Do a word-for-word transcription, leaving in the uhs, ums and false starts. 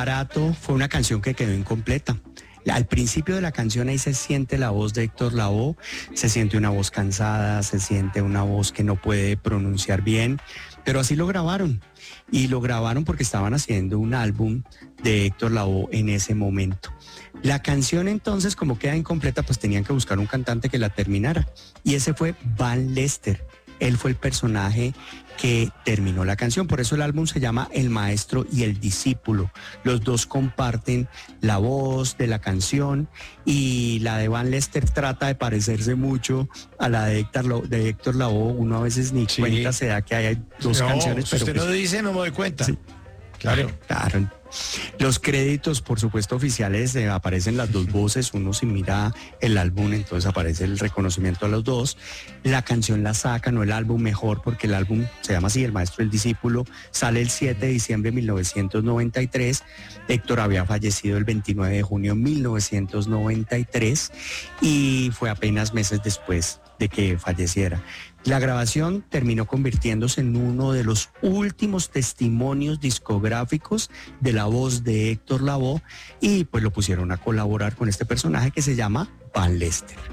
Barato fue una canción que quedó incompleta. Al principio de la canción ahí se siente la voz de Héctor Lavoe, se siente una voz cansada, se siente una voz que no puede pronunciar bien, pero así lo grabaron. Y lo grabaron porque estaban haciendo un álbum de Héctor Lavoe en ese momento. La canción entonces, como queda incompleta, pues tenían que buscar un cantante que la terminara. Y ese fue Van Lester. Él fue el personaje que terminó la canción. Por eso el álbum se llama El Maestro y el Discípulo. Los dos comparten la voz de la canción y la de Van Lester trata de parecerse mucho a la de Héctor, Lo- de Héctor Lavoe. Uno a veces ni Sí. cuenta se da que hay dos no, canciones. Si pero usted pues, no dice, no me doy cuenta. Sí. Claro. Claro. Los créditos, por supuesto, oficiales, eh, aparecen las dos voces. Uno si mira el álbum, entonces aparece el reconocimiento a los dos. La canción la sacan, o el álbum mejor, porque el álbum se llama así, El Maestro y el Discípulo. Sale el siete de diciembre de mil novecientos noventa y tres. Héctor había fallecido el veintinueve de junio de mil novecientos noventa y tres y fue apenas meses después de que falleciera. La grabación terminó convirtiéndose en uno de los últimos testimonios discográficos de la voz de Héctor Lavoe y pues lo pusieron a colaborar con este personaje que se llama Van Lester.